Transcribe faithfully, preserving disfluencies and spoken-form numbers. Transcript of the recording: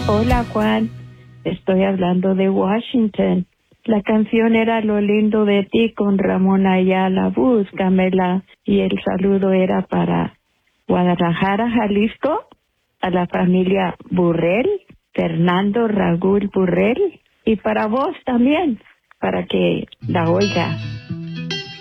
Hola, Juan. Estoy hablando de Washington. La canción era Lo lindo de ti con Ramón Ayala. Búscamela. Y el saludo era para Guadalajara, Jalisco, a la familia Burrell, Fernando Raúl Burrell, y para vos también, para que la oiga.